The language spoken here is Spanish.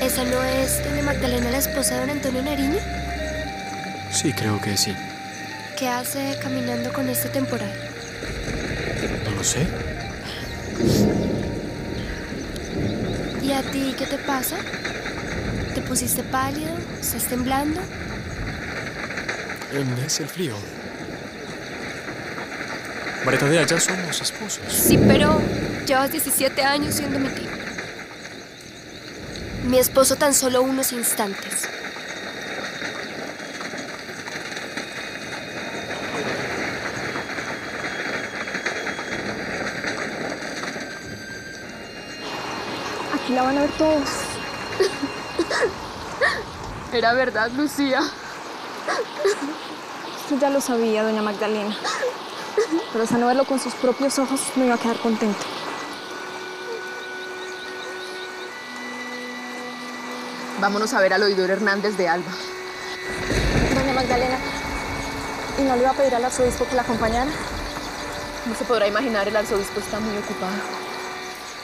¿Esa no es doña Magdalena, la esposa de don Antonio Nariño? Sí, creo que sí. ¿Qué hace caminando con este temporal? No lo sé. ¿Y a ti qué te pasa? ¿Te pusiste pálido? ¿Estás temblando? Es el frío. María Tadea, ya somos esposos. Sí, pero llevas 17 años siendo mi tío. Mi esposo tan solo unos instantes. Aquí la van a ver todos. Era verdad, Lucía. Usted ya lo sabía, doña Magdalena. Pero hasta no verlo con sus propios ojos no iba a quedar contento. Vámonos a ver al oidor Hernández de Alba. Doña Magdalena, ¿y no le iba a pedir al arzobispo que la acompañara? Como se podrá imaginar, el arzobispo está muy ocupado.